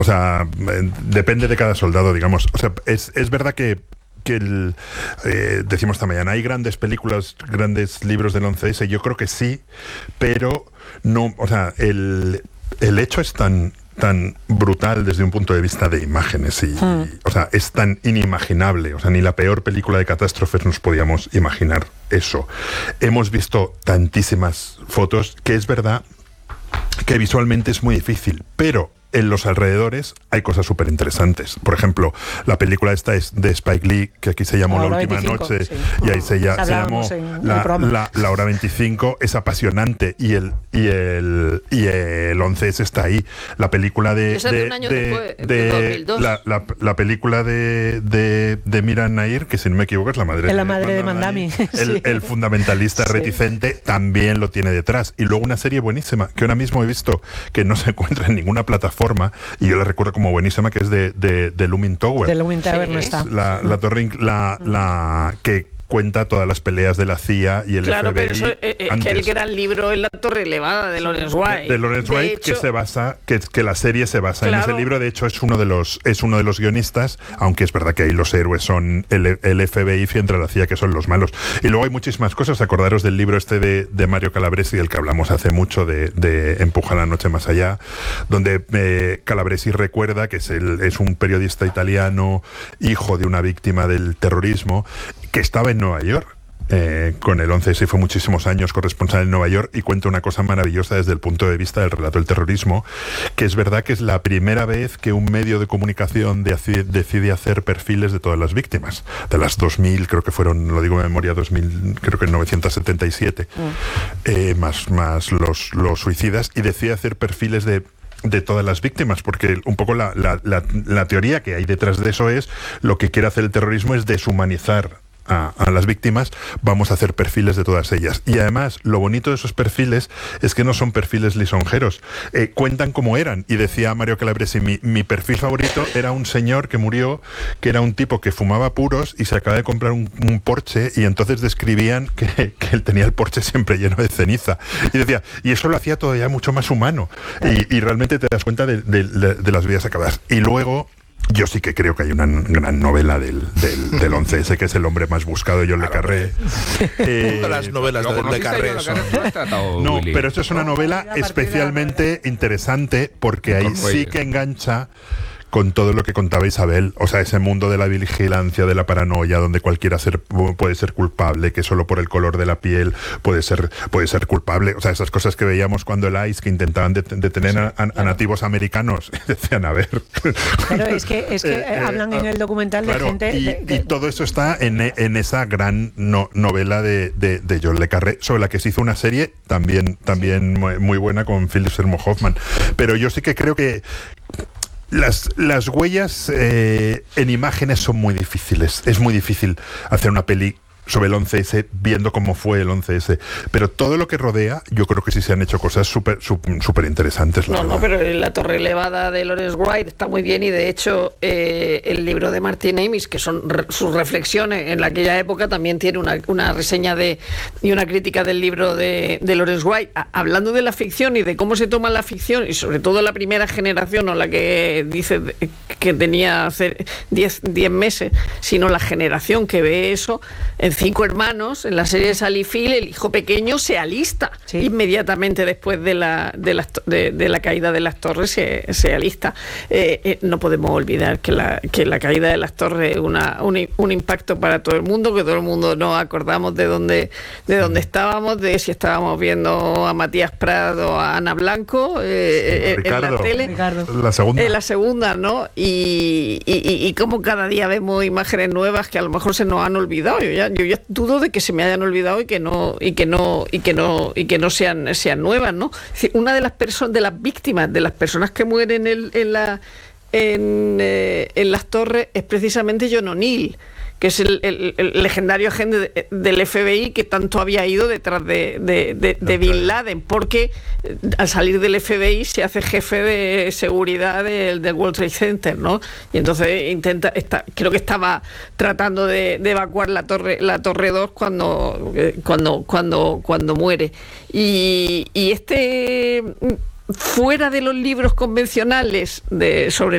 O sea, depende de cada soldado, digamos. O sea, es verdad que decimos esta mañana, hay grandes películas, grandes libros del 11S, yo creo que sí, pero no, o sea, el hecho es tan brutal desde un punto de vista de imágenes o sea, es tan inimaginable, o sea, ni la peor película de catástrofes nos podíamos imaginar eso. Hemos visto tantísimas fotos que es verdad que visualmente es muy difícil, pero en los alrededores hay cosas súper interesantes. Por ejemplo, la película esta es de Spike Lee, que aquí se llamó La Última 25, Noche, sí. Y ahí se llamó la Hora 25, es apasionante, y el 11S está ahí. La película de 2002. La película de Miran Nair, que si no me equivoco es la madre de Mandami. El fundamentalista reticente también lo tiene detrás. Y luego una serie buenísima, que ahora mismo he visto que no se encuentra en ninguna plataforma, y yo la recuerdo como buenísima, que es de Looming Tower. De Looming Tower no está. La torre que cuenta todas las peleas de la CIA y el FBI. Claro, pero eso, que el gran libro es La Torre Elevada de Lawrence White. De Lawrence White, hecho, que se basa, que la serie se basa en ese libro. De hecho, es uno de los guionistas, aunque es verdad que ahí los héroes son el FBI frente a la CIA, que son los malos. Y luego hay muchísimas cosas. Acordaros del libro este de Mario Calabresi, del que hablamos hace mucho, de Empuja la noche más allá, donde Calabresi recuerda que es un periodista italiano, hijo de una víctima del terrorismo, que estaba en Nueva York con el 11S, fue muchísimos años corresponsal en Nueva York, y cuenta una cosa maravillosa desde el punto de vista del relato del terrorismo, que es verdad que es la primera vez que un medio de comunicación decide hacer perfiles de todas las víctimas, de las 2000, creo que fueron, lo digo de memoria, 2000, creo que en 977, más los suicidas, y decide hacer perfiles de todas las víctimas, porque un poco la teoría que hay detrás de eso es, lo que quiere hacer el terrorismo es deshumanizar a las víctimas. Vamos a hacer perfiles de todas ellas. Y además, lo bonito de esos perfiles es que no son perfiles lisonjeros. Cuentan cómo eran. Y decía Mario Calabresi, mi perfil favorito era un señor que murió, que era un tipo que fumaba puros y se acaba de comprar un Porsche, y entonces describían que él tenía el Porsche siempre lleno de ceniza. Y decía, y eso lo hacía todavía mucho más humano. Y realmente te das cuenta de las vidas acabadas. Y luego, yo sí que creo que hay una gran novela del 11S, que es El hombre más buscado, John le Carré. Las novelas de Le Carré. No, pero esto es una novela especialmente interesante, porque ahí sí que engancha con todo lo que contaba Isabel, o sea, ese mundo de la vigilancia, de la paranoia, donde cualquiera puede ser culpable, que solo por el color de la piel puede ser culpable, o sea, esas cosas que veíamos cuando el ICE, que intentaban detener a nativos americanos, decían, a ver. Pero es que hablan en el documental de gente... Y todo eso está en esa gran novela de John le Carré, sobre la que se hizo una serie también muy buena con Philip Seymour Hoffman. Pero yo sí que creo que las huellas en imágenes son muy difíciles. Es muy difícil hacer una peli sobre el 11S viendo cómo fue el 11S, pero todo lo que rodea, yo creo que sí se han hecho cosas súper interesantes. No, pero La Torre Elevada de Lawrence White está muy bien, y de hecho el libro de Martin Amis, que son sus reflexiones en aquella época, también tiene una reseña y una crítica del libro de Lawrence White, hablando de la ficción y de cómo se toma la ficción, y sobre todo la primera generación, no la que dice que tenía 10 meses, sino la generación que ve eso. En 5 hermanos, en la serie de Sally Field, el hijo pequeño se alista inmediatamente después de la caída de las torres, se alista. No podemos olvidar que la caída de las torres es un impacto para todo el mundo, que todo el mundo nos acordamos de dónde estábamos, de si estábamos viendo a Matías Prado o a Ana Blanco en la tele. La segunda, ¿no? Y como cada día vemos imágenes nuevas que a lo mejor se nos han olvidado. Yo ya dudo de que se me hayan olvidado y que no sean nuevas, ¿no? Es decir, una de las víctimas, de las personas que mueren en las torres, es precisamente John O'Neill, que es el legendario agente del FBI que tanto había ido detrás de Bin Laden, porque al salir del FBI se hace jefe de seguridad del World Trade Center, ¿no? Y entonces creo que estaba tratando de evacuar la torre 2 cuando muere. Y fuera de los libros convencionales sobre